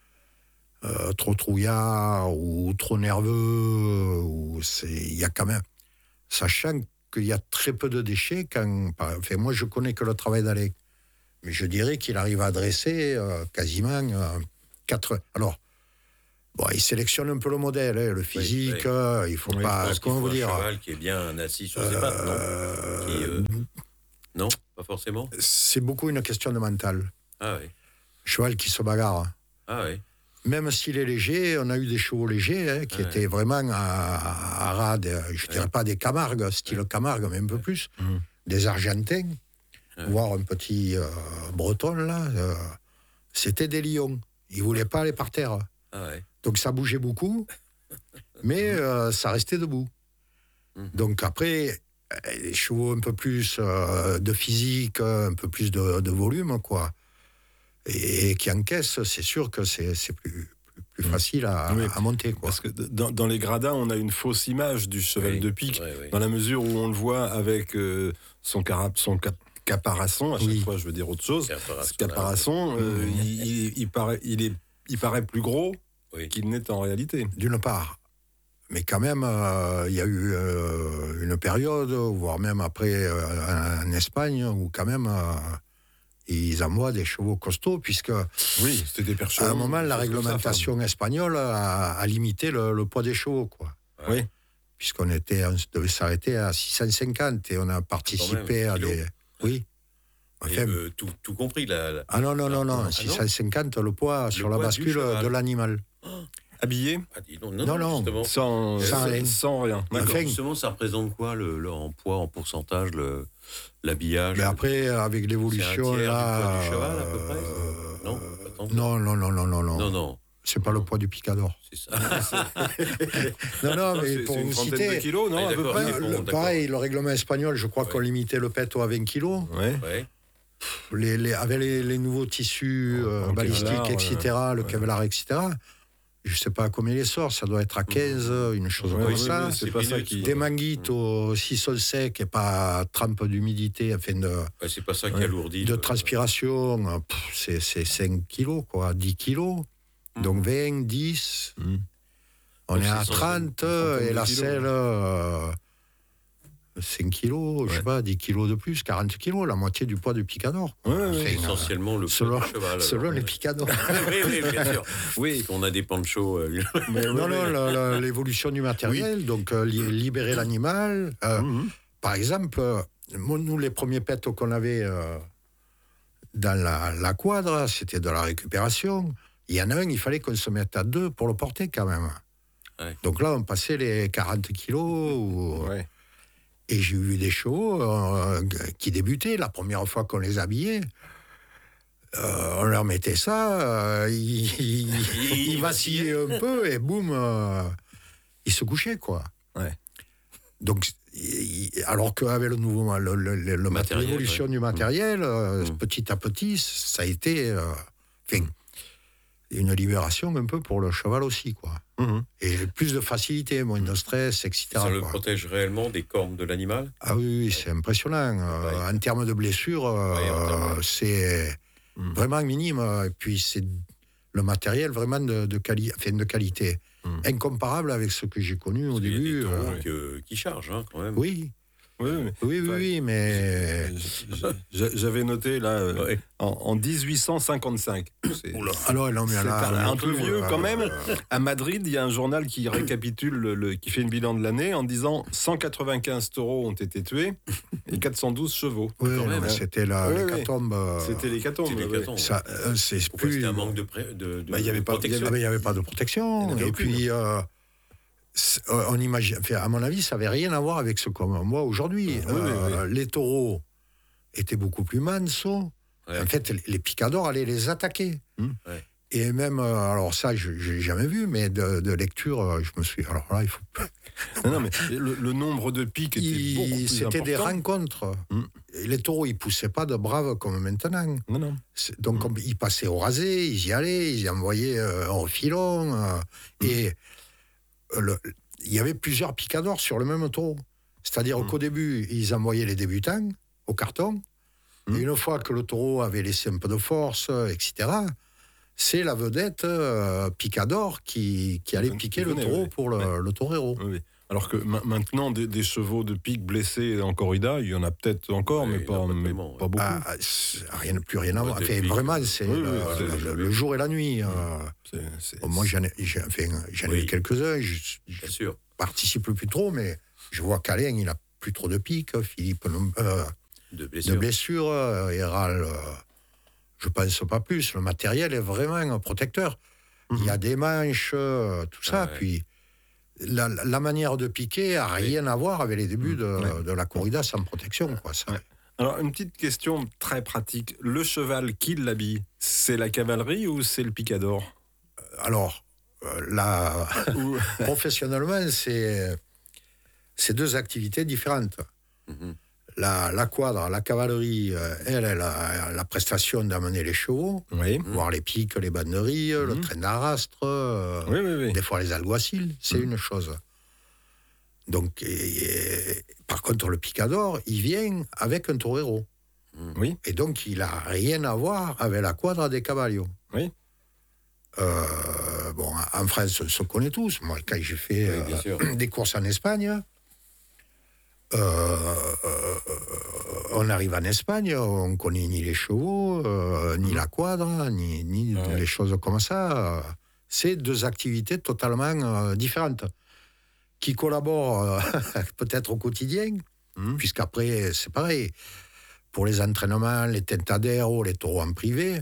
trop trouillard ou trop nerveux, il y a quand même... Sachant qu'il y a très peu de déchets, moi je connais que le travail d'Alec, mais je dirais qu'il arrive à dresser quasiment 4... Alors, il sélectionne un peu le modèle, le physique, il faut pas... Comment vous dire, un cheval qui est bien assis sur ses pattes, non non, pas forcément. C'est beaucoup une question de mental. Ah oui. Cheval qui se bagarre. Ah oui. Même s'il est léger, on a eu des chevaux légers qui étaient vraiment à rade, je ne dirais pas des Camargues, style Camargue, mais un peu plus, des Argentins, voire un petit breton, là, c'était des lions. Ils ne voulaient pas aller par terre. Ah ouais. Donc ça bougeait beaucoup, mais ça restait debout. Donc après, les chevaux un peu plus de physique, un peu plus de volume, quoi. Et qui encaisse, c'est sûr que c'est plus facile à monter, quoi. Parce que dans les gradins, on a une fausse image du cheval de pique, dans la mesure où on le voit avec son caparaçon, à chaque fois je veux dire autre chose, caparaçon, il paraît plus gros qu'il n'est en réalité. D'une part. Mais quand même, il y a eu une période, voire même après en Espagne, où quand même... ils envoient des chevaux costauds, puisque c'était des perchemans, à un moment, la réglementation espagnole a limité le poids des chevaux, quoi. Oui. Puisqu'on devait s'arrêter à 650 et on a participé à des... Oui. Enfin, tout compris, là. Ah non, 650, le poids sur la bascule de l'animal. Habillé? Non, sans rien. Enfin, justement, ça représente quoi en poids, en pourcentage, l'habillage? Mais après, avec l'évolution, c'est un tiers là... du poids du cheval, à peu près? Non. C'est pas le poids du picador. C'est ça. non, mais pour vous citer... de kilos, non, à peu près. Pareil, le règlement espagnol, je crois qu'on limitait le peto à 20 kilos. Avec les nouveaux tissus balistiques, etc., le Kevlar, etc., je ne sais pas combien il sort, ça doit être à 15, une chose comme ça. C'est pas ça qui... Des manguites au 6 sol sec et pas trempe d'humidité, afin de... c'est pas ça qui alourdit. De transpiration, c'est 5 kilos, quoi, 10 kilos. Donc 20, 10. On est à 30, et la selle, 5 kilos, je sais pas, 10 kilos de plus, 40 kilos, la moitié du poids du picador. C'est essentiellement le poids du cheval. Selon les picadors. oui, bien sûr. Oui, on a des panchos. L'évolution du matériel, donc libérer l'animal. Par exemple, nous, les premiers pets qu'on avait dans la quadre, c'était de la récupération. Il y en a un, il fallait qu'on se mette à 2 pour le porter quand même. Donc là, on passait les 40 kilos. Et j'ai vu des chevaux qui débutaient. La première fois qu'on les habillait, on leur mettait ça, ils vacillaient un peu et boum, ils se couchaient, quoi. Donc, alors qu'avec l'évolution du matériel, petit à petit, ça a été une libération un peu pour le cheval aussi, quoi. Et plus de facilité, moins de stress, etc. Ça le protège réellement des cornes de l'animal? Ah oui, c'est impressionnant. En termes de blessures, c'est vraiment minime. Et puis c'est le matériel vraiment de qualité. Incomparable avec ce que j'ai connu au début. Il y a des taureaux qui chargent, quand même. Oui, mais... J'avais noté, là, en 1855. Alors, non, mais c'est là, un peu vieux, quand même. À Madrid, il y a un journal qui récapitule, qui fait une bilan de l'année, en disant 195 taureaux ont été tués et 412 chevaux. Oui, mais c'était l'hécatombe. C'était l'hécatombe. C'était un manque de il n'y avait pas de protection. Et puis... on imagine, à mon avis, ça n'avait rien à voir avec ce qu'on voit aujourd'hui. Les taureaux étaient beaucoup plus mansos. En fait, les picadors allaient les attaquer. Et même, alors ça, je n'ai jamais vu, mais de lecture, je me suis... Alors là, il faut... Non, mais le nombre de pics était beaucoup plus important. C'était des rencontres. Et les taureaux, ils ne poussaient pas de braves comme maintenant. Non. Donc, ils passaient au rasé, ils y allaient, ils y envoyaient en filon. Et il y avait plusieurs picadors sur le même taureau. C'est-à-dire qu'au début, ils envoyaient les débutants au carton. Et une fois que le taureau avait laissé un peu de force, etc., c'est la vedette picador qui allait piquer le taureau pour le torero. Oui. Alors que maintenant, des chevaux de pique blessés en corrida, il y en a peut-être encore, mais pas beaucoup. Plus rien à voir. Enfin, vraiment, c'est le jour et la nuit. Moi, j'en ai eu quelques-uns. Je participe plus trop, mais je vois qu'Alain, il n'a plus trop de piques. Philippe, de blessures. Héral, je ne pense pas plus. Le matériel est vraiment un protecteur. Il y a des manches, tout ça. Puis la manière de piquer n'a rien à voir avec les débuts de la corrida sans protection. Quoi, ça. Alors, une petite question très pratique. Le cheval qui l'habille, c'est la cavalerie ou c'est le picador? Alors, professionnellement, c'est deux activités différentes. La quadre, la cavalerie, elle a la prestation d'amener les chevaux, voir les piques, les banderies, le train d'arastre, des fois les alguacils, c'est une chose. Donc, par contre, le picador, il vient avec un torero. Et donc, il n'a rien à voir avec la quadre des caballos. En France, on se connaît tous. Moi, quand j'ai fait des courses en Espagne, on arrive en Espagne, on connaît ni les chevaux, ni la quadre, ni les choses comme ça. C'est deux activités totalement différentes, qui collaborent peut-être au quotidien, puisqu'après, c'est pareil. Pour les entraînements, les tentaderos, les taureaux en privé,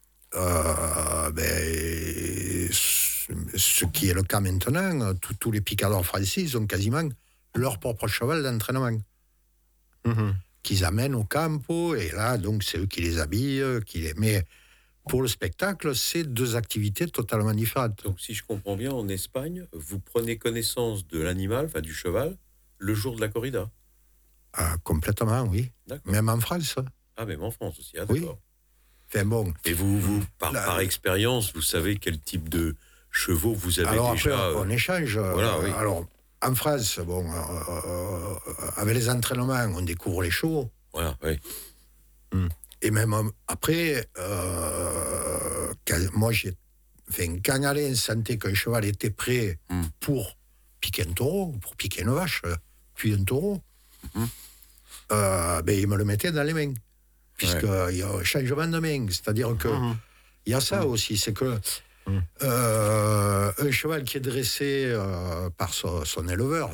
ce qui est le cas maintenant, tous les picadors français, ils ont quasiment leur propre cheval d'entraînement qu'ils amènent au campo, et là, donc, c'est eux qui les habillent, mais pour le spectacle, c'est deux activités totalement différentes. Donc, si je comprends bien, en Espagne, vous prenez connaissance de l'animal, enfin du cheval, le jour de la corrida? Complètement, oui. D'accord. Même en France. Ah, même en France aussi, d'accord. Oui. Enfin, bon. Et vous par expérience, vous savez quel type de chevaux vous avez alors, déjà... Alors, après, on échange. Alors, en France, avec les entraînements, on découvre les chevaux. Voilà, oui. Et même après, quand Alain sentait qu'un cheval était prêt pour piquer un taureau, pour piquer une vache, puis un taureau, il me le mettait dans les mains. Puisqu'il y a un changement de main. C'est-à-dire qu'il y a ça aussi, c'est que un cheval qui est dressé par son éleveur,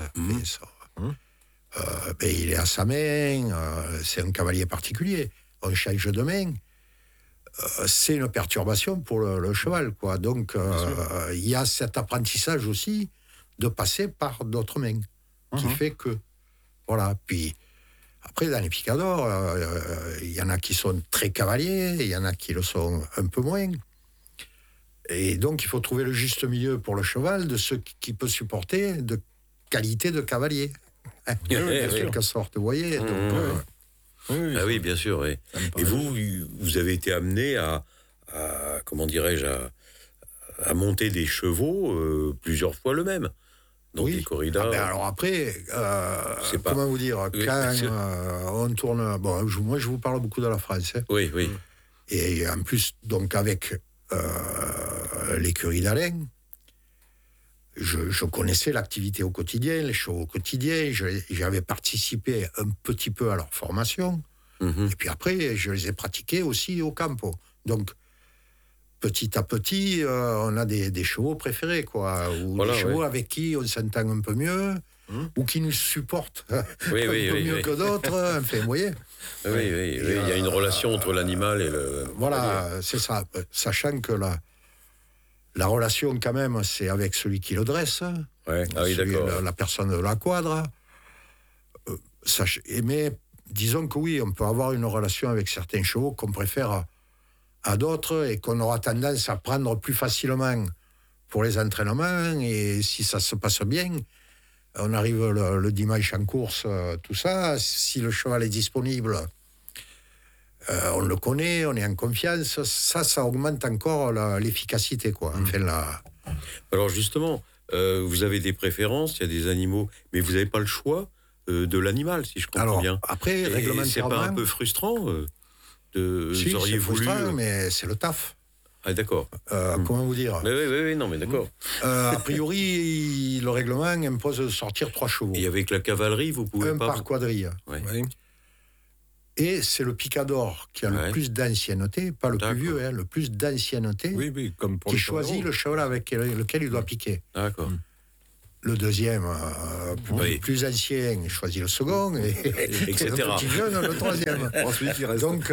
il est à sa main, c'est un cavalier particulier, on change de main, c'est une perturbation pour le cheval, quoi. Donc il y a cet apprentissage aussi de passer par d'autres mains, qui fait que, voilà. Puis après, dans les picadors, il y en a qui sont très cavaliers, il y en a qui le sont un peu moins. Et donc, il faut trouver le juste milieu pour le cheval de ce qui peut supporter de qualité de cavalier. En quelque sorte, vous voyez. Oui, bien sûr. Oui. Et vous avez été amené à comment dirais-je, à monter des chevaux plusieurs fois le même. Donc des corridas. Alors après, comment vous dire, quand on tourne... moi, je vous parle beaucoup de la France. Oui. Et en plus, donc, avec l'écurie d'Alain, je connaissais l'activité au quotidien, les chevaux au quotidien, j'avais participé un petit peu à leur formation, et puis après, je les ai pratiqués aussi au campo. Donc, petit à petit, on a des chevaux préférés, quoi, ou des chevaux avec qui on s'entend un peu mieux, ou qui nous supportent un peu mieux que d'autres, enfin, vous voyez. Oui, il y a une relation entre l'animal et le... Voilà, c'est ça, sachant que la relation, quand même, c'est avec celui qui le dresse, la personne de la quadre, mais disons que oui, on peut avoir une relation avec certains chevaux qu'on préfère à d'autres et qu'on aura tendance à prendre plus facilement pour les entraînements. Et si ça se passe bien, on arrive le dimanche en course, tout ça. Si le cheval est disponible, on le connaît, on est en confiance. Ça augmente encore l'efficacité, quoi. Enfin, Alors justement, vous avez des préférences, il y a des animaux, mais vous n'avez pas le choix de l'animal, si je comprends bien. Après, et réglementairement... c'est pas un peu frustrant Si, vous auriez c'est voulu... frustrant, mais c'est le taf. Ah, d'accord. Comment vous dire? Oui, non, mais d'accord. A priori, le règlement impose de sortir 3 chevaux. Et avec la cavalerie, vous pouvez un pas... par quadrille. Ouais. Et c'est le picador qui a le plus d'ancienneté, pas le plus vieux, le plus d'ancienneté, comme pour qui le choisit le cheval avec lequel il doit piquer. D'accord. Le deuxième, plus ancien, choisit le second, et etc. le petit jeune, le troisième. Ensuite, il reste. Donc,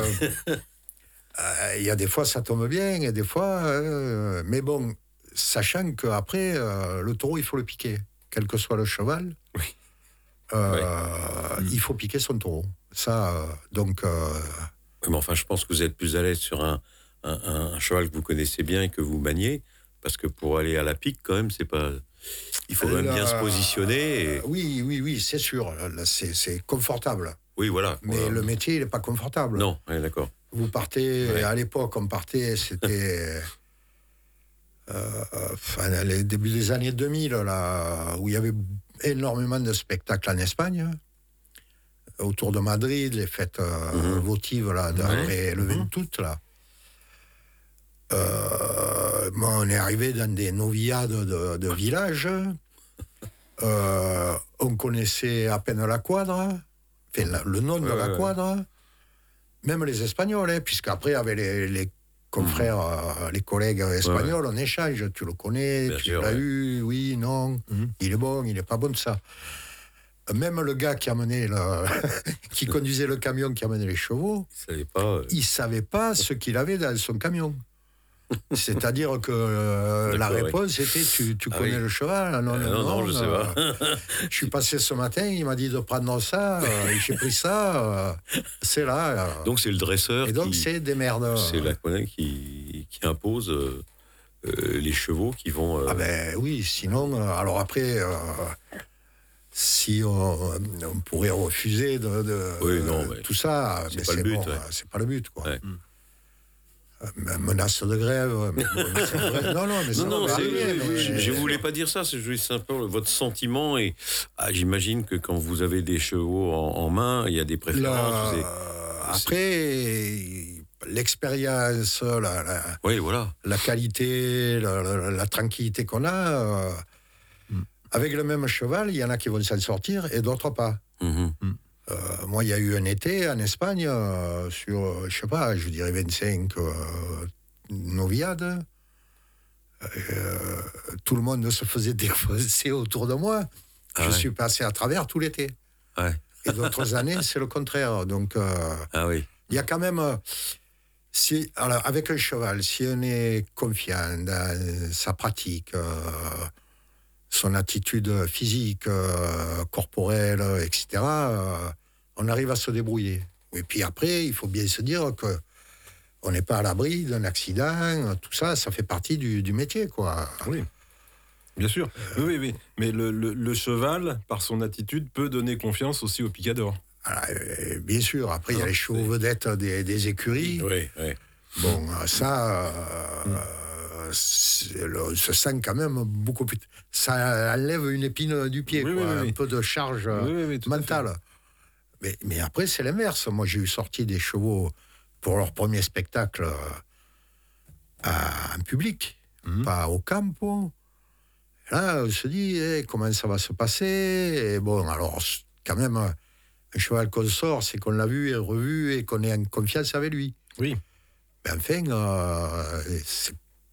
il y a des fois, ça tombe bien, et des fois... mais bon, sachant qu'après, le taureau, il faut le piquer. Quel que soit le cheval, il faut piquer son taureau. Ça, donc... Mais enfin, je pense que vous êtes plus à l'aise sur un cheval que vous connaissez bien et que vous maniez, parce que pour aller à la pique, quand même, c'est pas... Il faut quand même bien se positionner. Et... Oui, c'est sûr. Là, c'est confortable. Oui, voilà. Mais le métier, il n'est pas confortable. Non, d'accord. Vous partez, à l'époque, on partait, c'était... les débuts des années 2000, là, où il y avait énormément de spectacles en Espagne, autour de Madrid, les fêtes votives, là, après le 20 août, là. On est arrivé dans des noviades de villages. On connaissait à peine la quadre, le nom de la quadre. Même les Espagnols, puisqu'après, avec les confrères, les collègues espagnols, on échange. Tu le connais, bien tu l'as eu, oui, non, il est bon, il n'est pas bon de ça. Même le gars qui amenait qui conduisait le camion qui amenait les chevaux, il savait pas ce qu'il avait dans son camion. C'est-à-dire que la réponse était tu connais le cheval? Non, je sais pas. Je suis passé ce matin, il m'a dit de prendre ça, j'ai pris ça, c'est là. Donc c'est le dresseur. Et donc c'est des merdes. C'est la connaît qui impose les chevaux qui vont. Ah ben oui, sinon, alors après. Si on pourrait refuser tout ça, mais c'est bon, c'est pas le but, quoi. Ouais. Menace de grève. Je voulais pas dire ça, c'est juste un peu votre sentiment. Et j'imagine que quand vous avez des chevaux en main, il y a des préférences. Après, l'expérience, la qualité, la tranquillité qu'on a. Avec le même cheval, il y en a qui vont s'en sortir et d'autres pas. Moi, il y a eu un été en Espagne, sur, je sais pas, je dirais 25 noviades. Tout le monde se faisait défoncer autour de moi. Je suis passé à travers tout l'été. Et d'autres années, c'est le contraire. Donc, il y a quand même... alors, avec un cheval, si on est confiant dans sa pratique... son attitude physique, corporelle, etc., on arrive à se débrouiller. Et puis après, il faut bien se dire qu'on n'est pas à l'abri d'un accident, tout ça, ça fait partie du métier, quoi. Oui, bien sûr. Oui. Mais le cheval, par son attitude, peut donner confiance aussi au picador. Bien sûr. Après, il y a les chevaux vedettes des écuries. Oui. Bon, ça... se sent quand même beaucoup plus... Ça enlève une épine du pied, un peu de charge mentale. Mais après, c'est l'inverse. Moi, j'ai eu sorti des chevaux pour leur premier spectacle en public, pas au campo. Là, on se dit, comment ça va se passer? Et bon, alors, quand même, un cheval qu'on sort, c'est qu'on l'a vu et revu et qu'on est en confiance avec lui. Oui. Mais enfin, c'est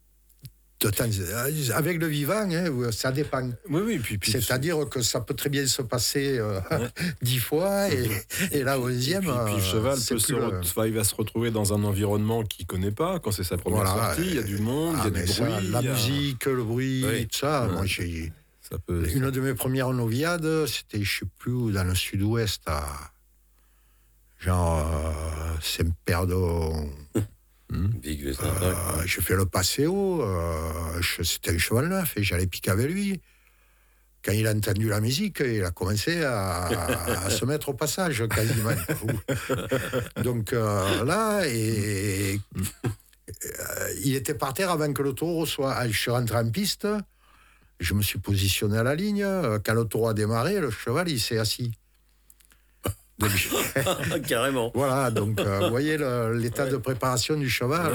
avec le vivant, ça dépend. Oui. Puis c'est-à-dire que ça peut très bien se passer 10 fois et la 11e. Puis le cheval il va se retrouver dans un environnement qu'il ne connaît pas. Quand c'est sa première sortie, il y a du monde, il y a du bruit. La musique, le bruit, tout ça. Moi, une de mes premières noviades, c'était, je ne sais plus où, dans le sud-ouest, à genre Saint-Perdon. J'ai fait le passéo, c'était un cheval neuf et j'allais piquer avec lui. Quand il a entendu la musique, il a commencé à se mettre au passage quasiment. Donc là, il était par terre avant que le taureau soit... Je suis rentré en piste, je me suis positionné à la ligne. Quand le taureau a démarré, le cheval, il s'est assis. Donc, carrément. Voilà, donc vous voyez l'état de préparation du cheval.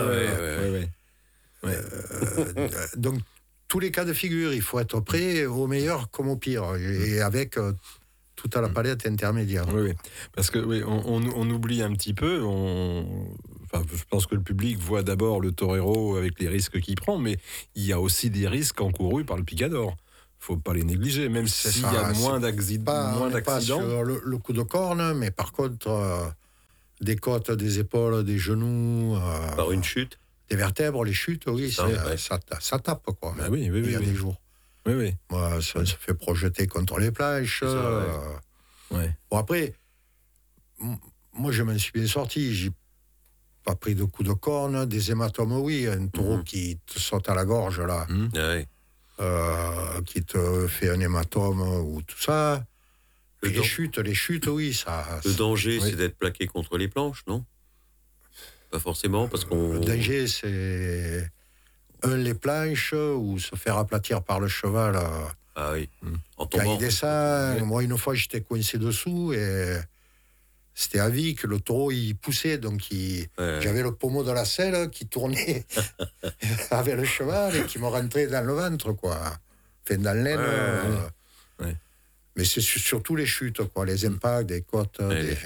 Donc, tous les cas de figure, il faut être prêt au meilleur comme au pire, et avec toute la palette intermédiaire. Oui. Parce que on oublie un petit peu, je pense que le public voit d'abord le torero avec les risques qu'il prend, mais il y a aussi des risques encourus par le picador. Il ne faut pas les négliger, même s'il y a moins d'accidents. Pas sur le coup de corne, mais par contre, des côtes, des épaules, des genoux... par une chute. Des vertèbres, les chutes, oui, ça tape, quoi. Bah oui, il y a des jours. Oui. Moi, ça se fait projeter contre les planches. Bon, après, moi, je m'en suis bien sorti. J'ai pas pris de coups de corne, des hématomes, oui. Un taureau qui te saute à la gorge, là. Qui te fait un hématome ou tout ça. Les chutes, oui, ça... Le danger, c'est d'être plaqué contre les planches, non ? Pas forcément, parce qu'on... Le danger, c'est les planches ou se faire aplatir par le cheval. Ah oui, en tombant. Quand il descend, moi, une fois, j'étais coincé dessous et c'était à vie que le taureau, il poussait. Donc, j'avais le pommeau de la selle qui tournait avec le cheval et qui me rentrait dans le ventre, quoi. Enfin, dans l'aine. Mais c'est surtout les chutes, quoi. Les impacts, des côtes,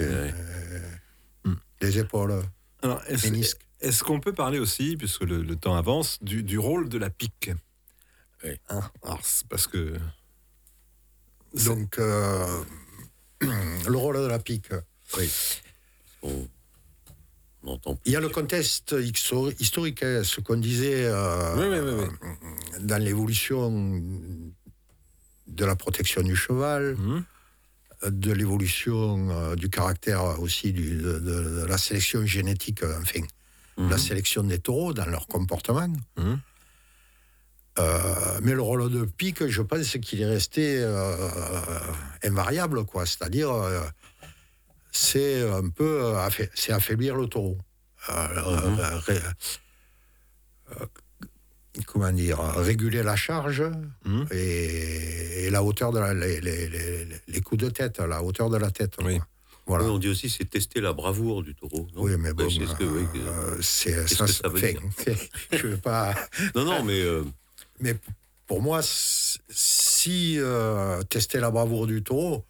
des épaules. Alors, est-ce qu'on peut parler aussi, puisque le temps avance, du rôle de la pique ? Alors, parce que... Donc, le rôle de la pique. Oui. On entend plus. Il y a le contexte historique, ce qu'on disait dans l'évolution de la protection du cheval, de l'évolution du caractère aussi de la sélection génétique, enfin, la sélection des taureaux dans leur comportement. Mais le rôle de pique, je pense qu'il est resté invariable, quoi. C'est-à-dire, c'est un peu c'est affaiblir le taureau. Comment dire, réguler la charge et la hauteur de les coups de tête, la hauteur de la tête. Oui. Voilà. Oui, on dit aussi c'est tester la bravoure du taureau. Non, oui, mais bon, c'est ça veut dire. Je veux pas. Non, mais. Mais pour moi, si tester la bravoure du taureau,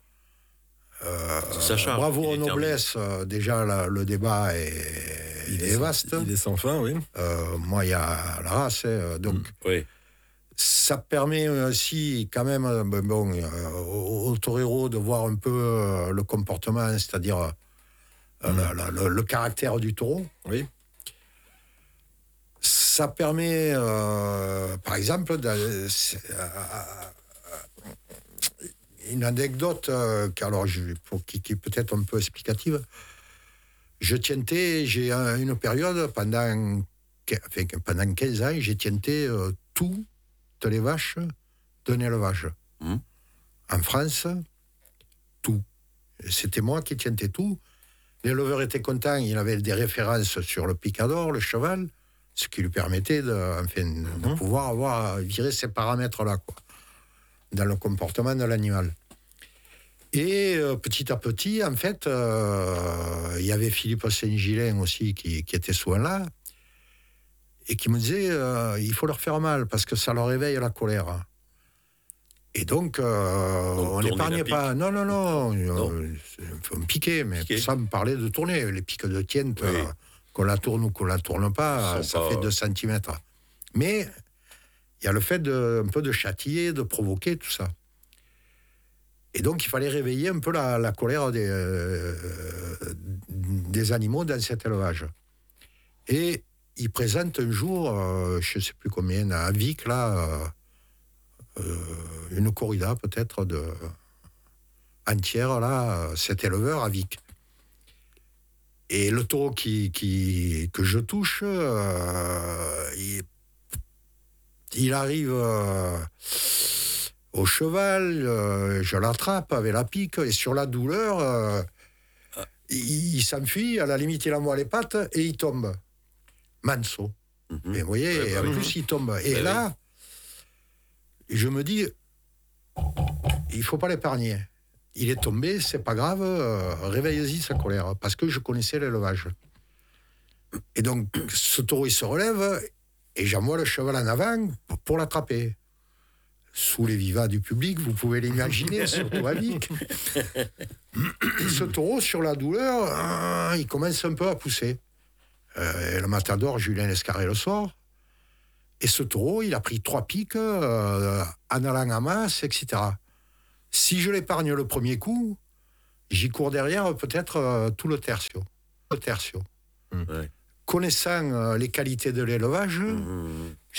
bravoure noblesse, déjà le débat est vaste. Il est sans fin, oui. Moi, il y a la race, donc ça permet aussi quand même au torero de voir un peu le comportement, c'est-à-dire le caractère du taureau. Oui. Ça permet, par exemple, une anecdote qui est peut-être un peu explicative. J'ai une période pendant 15 ans, j'ai tienté toutes les vaches d'un élevage. En France, tout. C'était moi qui tientais tout. L'éleveur était content, il avait des références sur le picador, le cheval, ce qui lui permettait de pouvoir virer ces paramètres-là, quoi, dans le comportement de l'animal. Et petit à petit, en fait, il y avait Philippe Saint-Gilin aussi qui était souvent là et qui me disait il faut leur faire mal parce que ça leur éveille la colère. Et donc on n'épargnait pas. Non. On piquait, mais ça me parlait de tourner. Les piques de tiente, qu'on la tourne ou qu'on la tourne pas, ça fait 2 centimètres. Mais il y a le fait un peu de châtier, de provoquer, tout ça. Et donc, il fallait réveiller un peu la colère des animaux dans cet élevage. Et il présente un jour, je ne sais plus combien, à Vic, là, une corrida peut-être entière, là, cet éleveur à Vic. Et le taureau que je touche, il arrive au cheval, je l'attrape avec la pique, et sur la douleur, il s'enfuit, à la limite il envoie les pattes, et il tombe. Manso. Et vous voyez, en plus il tombe. Et là, je me dis, il ne faut pas l'épargner. Il est tombé, c'est pas grave, réveillez-y sa colère, parce que je connaissais l'élevage. Et donc, ce taureau, il se relève, et j'envoie le cheval en avant pour l'attraper. Sous les vivas du public, vous pouvez l'imaginer, surtout à Vic. Ce taureau, sur la douleur, il commence un peu à pousser. Le matador, Julien Lescarré, le sort. Et ce taureau, il a pris 3 piques en allant à masse, etc. Si je l'épargne le premier coup, j'y cours derrière peut-être tout le tertio. Connaissant les qualités de l'élevage,